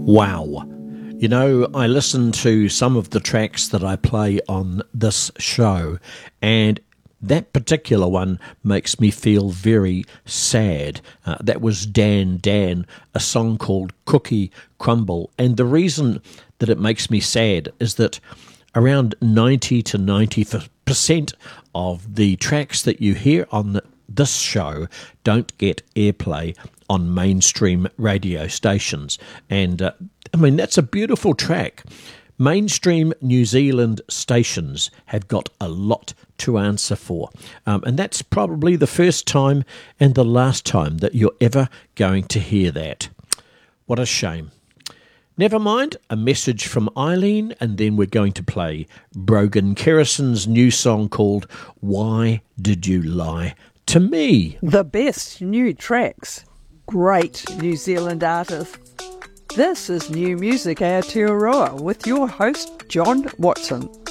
Wow. You know, I listen to some of the tracks that I play on this show, and that particular one makes me feel very sad. That was Dan, a song called Cookie Crumble. And the reason that it makes me sad is that around 90 to 90% of the tracks that you hear on this show don't get airplay on mainstream radio stations. And I mean, that's a beautiful track. Mainstream New Zealand stations have got a lot to answer for. And that's probably the first time and the last time that you're ever going to hear that. What a shame. Never mind, a message from Eileen, and then we're going to play Brogan Kerrison's new song called Why Did You Lie to Me? The best new tracks. Great New Zealand artists. This is New Music Aotearoa with your host, John Watson.